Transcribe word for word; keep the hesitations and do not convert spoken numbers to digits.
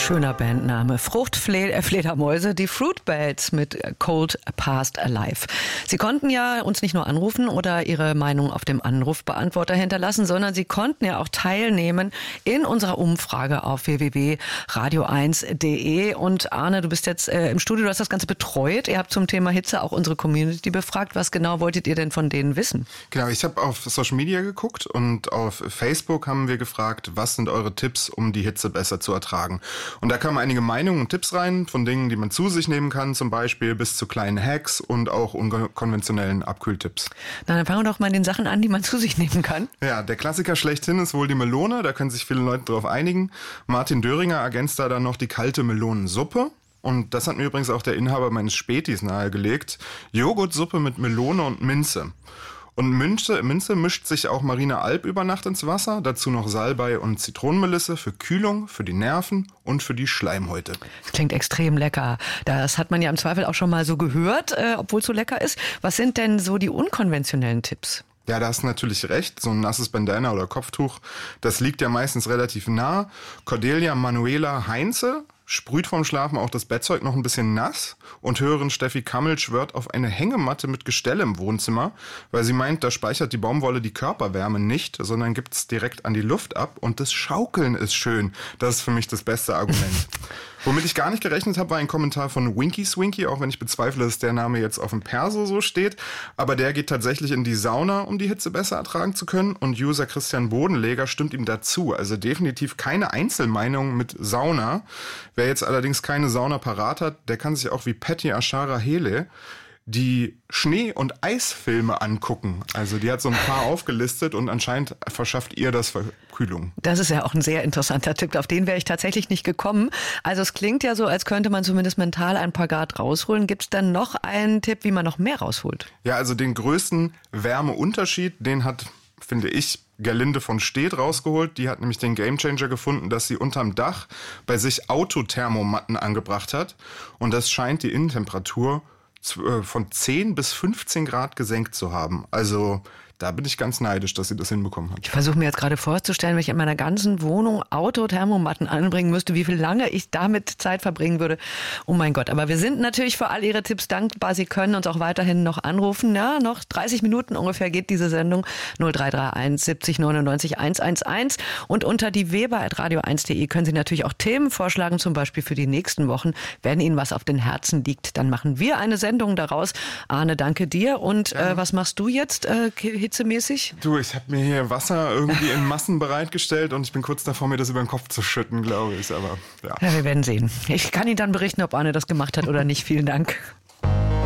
Schöner Bandname. Fruchtfledermäuse, die Fruitbats mit Cold Past Alive. Sie konnten ja uns nicht nur anrufen oder Ihre Meinung auf dem Anrufbeantworter hinterlassen, sondern Sie konnten ja auch teilnehmen in unserer Umfrage auf w w w punkt radio eins punkt d e. Und Arne, du bist jetzt äh, im Studio, du hast das Ganze betreut. Ihr habt zum Thema Hitze auch unsere Community befragt. Was genau wolltet ihr denn von denen wissen? Genau, ich habe auf Social Media geguckt und auf Facebook haben wir gefragt, was sind eure Tipps, um die Hitze besser zu ertragen? Und da kamen einige Meinungen und Tipps rein, von Dingen, die man zu sich nehmen kann, zum Beispiel bis zu kleinen Hacks und auch unkonventionellen Abkühltipps. Na, dann fangen wir doch mal in den Sachen an, die man zu sich nehmen kann. Ja, der Klassiker schlechthin ist wohl die Melone, da können sich viele Leute drauf einigen. Martin Döringer ergänzt da dann noch die kalte Melonensuppe. Und das hat mir übrigens auch der Inhaber meines Spätis nahegelegt. Joghurtsuppe mit Melone und Minze. Und Minze, Minze mischt sich auch Marina Alp über Nacht ins Wasser. Dazu noch Salbei und Zitronenmelisse für Kühlung, für die Nerven und für die Schleimhäute. Das klingt extrem lecker. Das hat man ja im Zweifel auch schon mal so gehört, äh, obwohl es so lecker ist. Was sind denn so die unkonventionellen Tipps? Ja, da hast du natürlich recht. So ein nasses Bandana oder Kopftuch, das liegt ja meistens relativ nah. Cordelia Manuela Heinze sprüht vorm Schlafen auch das Bettzeug noch ein bisschen nass. Und Hörerin Steffi Kammel schwört auf eine Hängematte mit Gestell im Wohnzimmer, weil sie meint, da speichert die Baumwolle die Körperwärme nicht, sondern gibt es direkt an die Luft ab. Und das Schaukeln ist schön. Das ist für mich das beste Argument. Womit ich gar nicht gerechnet habe, war ein Kommentar von Winky Swinky, auch wenn ich bezweifle, dass der Name jetzt auf dem Perso so steht. Aber der geht tatsächlich in die Sauna, um die Hitze besser ertragen zu können. Und User Christian Bodenleger stimmt ihm dazu. Also definitiv keine Einzelmeinung mit Sauna. Wer jetzt allerdings keine Sauna parat hat, der kann sich auch wie Patty Ashara Hele die Schnee- und Eisfilme angucken. Also die hat so ein paar aufgelistet und anscheinend verschafft ihr das Verkühlung. Das ist ja auch ein sehr interessanter Tipp. Auf den wäre ich tatsächlich nicht gekommen. Also es klingt ja so, als könnte man zumindest mental ein paar Grad rausholen. Gibt es dann noch einen Tipp, wie man noch mehr rausholt? Ja, also den größten Wärmeunterschied, den hat, finde ich, Gerlinde von Stedt rausgeholt. Die hat nämlich den Gamechanger gefunden, dass sie unterm Dach bei sich Autothermomatten angebracht hat. Und das scheint die Innentemperatur von zehn bis fünfzehn Grad gesenkt zu haben. Also da bin ich ganz neidisch, dass sie das hinbekommen hat. Ich versuche mir jetzt gerade vorzustellen, wenn ich in meiner ganzen Wohnung Autothermomatten anbringen müsste, wie viel lange ich damit Zeit verbringen würde. Oh mein Gott, aber wir sind natürlich für all Ihre Tipps dankbar. Sie können uns auch weiterhin noch anrufen. Ja, noch dreißig Minuten ungefähr geht diese Sendung. null drei drei eins siebzig neunundneunzig hundertelf. Und unter die weber at radio eins punkt de können Sie natürlich auch Themen vorschlagen, zum Beispiel für die nächsten Wochen. Wenn Ihnen was auf den Herzen liegt, dann machen wir eine Sendung daraus. Arne, danke dir. Und ja. äh, was machst du jetzt äh, hitzemäßig? Du, ich habe mir hier Wasser irgendwie in Massen bereitgestellt und ich bin kurz davor, mir das über den Kopf zu schütten, glaube ich. Aber ja. Ja, wir werden sehen. Ich kann Ihnen dann berichten, ob Arne das gemacht hat oder nicht. Vielen Dank.